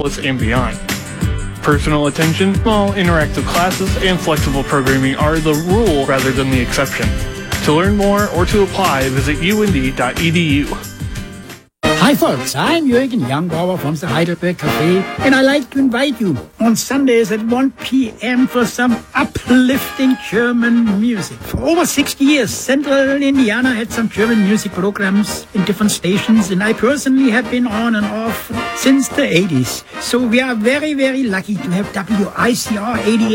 and beyond. Personal attention, small interactive classes, and flexible programming are the rule rather than the exception. To learn more or to apply, visit und.edu. Hi folks, I'm Jürgen Youngbauer from the Heidelberg Cafe, and I'd like to invite you on Sundays at 1 p.m. for some uplifting German music. For over 60 years, Central Indiana had some German music programs in different stations, and I personally have been on and off since the 80s. So we are very, very lucky to have WICR 88.